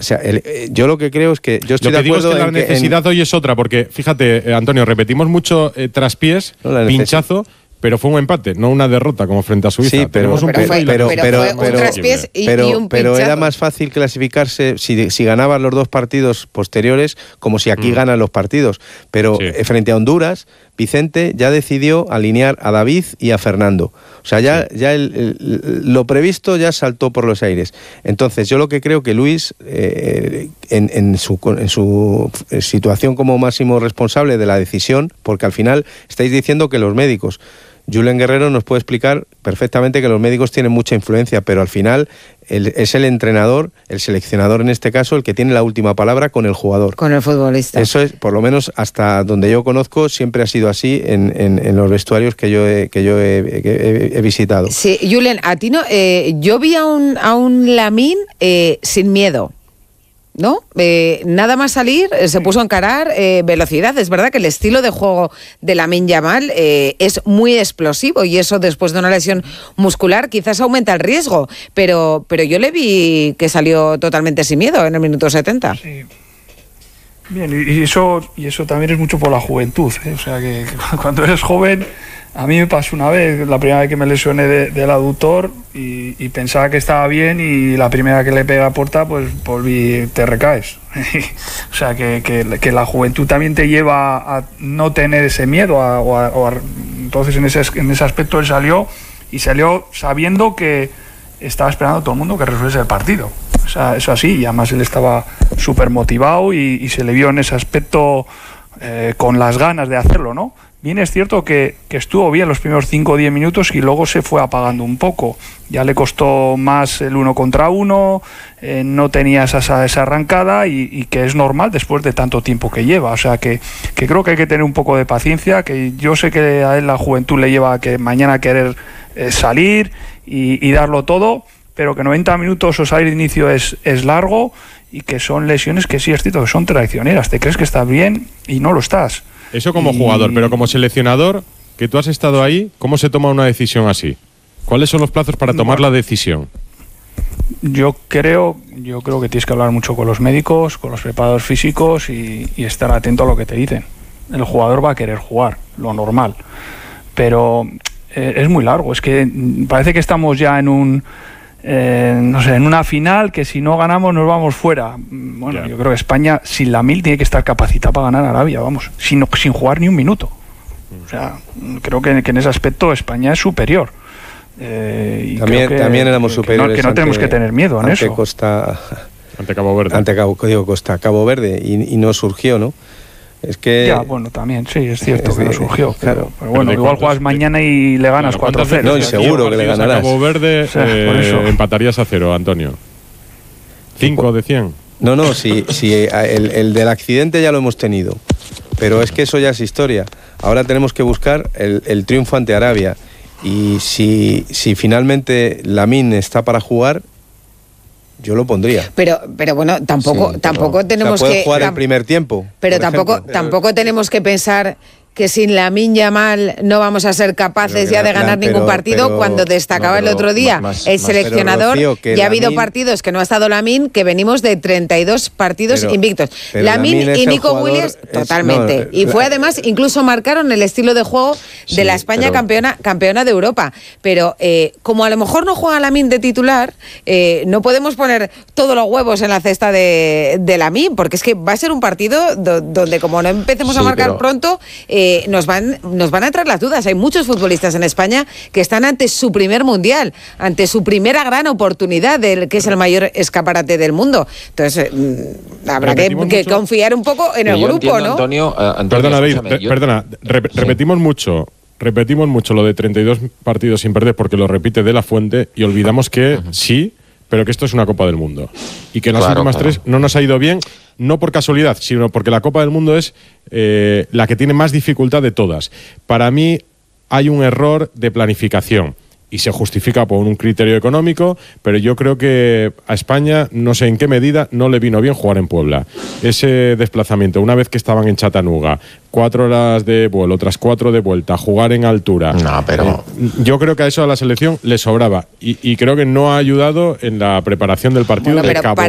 O sea, yo lo que creo es que yo estoy de acuerdo. Lo que digo es que la necesidad hoy es otra, porque fíjate, Antonio, repetimos mucho traspiés, pinchazo. Pero fue un empate, no una derrota como frente a Suiza. Sí, pero fue un traspiés y un pinchazo. Pero era más fácil clasificarse si ganabas los 2 partidos posteriores, como si aquí ganan los partidos. Pero frente a Honduras, Vicente ya decidió alinear a David y a Fernando. O sea, ya lo previsto ya saltó por los aires. Entonces, yo lo que creo que Luis, en su situación como máximo responsable de la decisión, porque al final estáis diciendo que los médicos, Julen Guerrero nos puede explicar perfectamente que los médicos tienen mucha influencia, pero al final es el entrenador, el seleccionador en este caso, el que tiene la última palabra con el jugador. Con el futbolista. Eso es, por lo menos hasta donde yo conozco, siempre ha sido así en los vestuarios que yo he visitado. Sí, Julen, a ti no, yo vi a un Lamine sin miedo. ¿No? Nada más salir, se puso a encarar, velocidad. Es verdad que el estilo de juego de Lamine Yamal es muy explosivo y eso después de una lesión muscular quizás aumenta el riesgo, pero yo le vi que salió totalmente sin miedo en el minuto 70. Sí. Bien, y eso también es mucho por la juventud, ¿eh? O sea que cuando eres joven, a mí me pasó una vez, la primera vez que me lesioné del aductor y pensaba que estaba bien y la primera que le pega a puerta, pues volví, te recaes. O sea que la juventud también te lleva a no tener ese miedo. Entonces en ese aspecto él salió sabiendo que estaba esperando a todo el mundo que resuelve el partido. O sea, eso así, y además él estaba súper motivado y se le vio en ese aspecto con las ganas de hacerlo, ¿no? Bien es cierto que estuvo bien los primeros 5 o 10 minutos y luego se fue apagando un poco. Ya le costó más el 1 contra 1, no tenía esa arrancada y que es normal después de tanto tiempo que lleva. O sea que creo que hay que tener un poco de paciencia, que yo sé que a él la juventud le lleva a que mañana querer salir y darlo todo, pero que 90 minutos o salir de inicio es largo y que son lesiones que sí es cierto que son traicioneras. Te crees que estás bien y no lo estás. Eso como jugador, pero como seleccionador, que tú has estado ahí, ¿cómo se toma una decisión así? ¿Cuáles son los plazos para tomar la decisión? Yo creo que tienes que hablar mucho con los médicos, con los preparadores físicos y estar atento a lo que te dicen. El jugador va a querer jugar, lo normal, pero es muy largo. Es que parece que estamos ya en en una final que si no ganamos nos vamos fuera. Bueno, claro. Yo creo que España sin Lamine tiene que estar capacitada para ganar a Arabia, vamos, sin jugar ni un minuto. O sea, creo que en ese aspecto España es superior. Y también éramos superiores. Que no tenemos que tener miedo en eso. Ante Cabo Verde. Ante Cabo Verde y no surgió, ¿no? Es que... Ya, bueno, también, sí, es cierto que no surgió. Claro. Pero bueno, igual juegas mañana y le ganas 4-0. No, y seguro que le ganarás. Cabo Verde empatarías a 0, Antonio. 5 de 100. No, sí, el del accidente ya lo hemos tenido. Pero es que eso ya es historia. Ahora tenemos que buscar el triunfo ante Arabia. Y si finalmente Lamine está para jugar, yo lo pondría. Pero bueno, tampoco tenemos que... Puede jugar el primer tiempo. Pero tampoco tenemos que pensar que sin Lamine Yamal no vamos a ser capaces ya de ganar ningún partido, cuando destacaba el otro día el seleccionador. Rocío, ya ha habido partidos que no ha estado Lamine, que venimos de 32 partidos invictos. Lamine y Nico Williams, totalmente. Y fue además, incluso marcaron el estilo de juego de la España campeona de Europa. Pero como a lo mejor no juega Lamine de titular, no podemos poner todos los huevos en la cesta de Lamine, porque es que va a ser un partido donde como no empecemos a marcar pronto... nos van a entrar las dudas. Hay muchos futbolistas en España que están ante su primer mundial, ante su primera gran oportunidad, que es el mayor escaparate del mundo. Entonces, habrá que confiar un poco en el grupo, ¿no? Antonio, perdona, repetimos mucho lo de 32 partidos sin perder porque lo repite De La Fuente y olvidamos que sí, pero que esto es una Copa del Mundo y que en las últimas 3 no nos ha ido bien, no por casualidad, sino porque la Copa del Mundo es la que tiene más dificultad de todas. Para mí hay un error de planificación y se justifica por un criterio económico, pero yo creo que a España, no sé en qué medida, no le vino bien jugar en Puebla. Ese desplazamiento, una vez que estaban en Chattanooga, 4 horas de vuelo, otras 4 de vuelta, jugar en altura. No, pero... yo creo que a eso a la selección le sobraba y creo que no ha ayudado en la preparación del partido de Cabo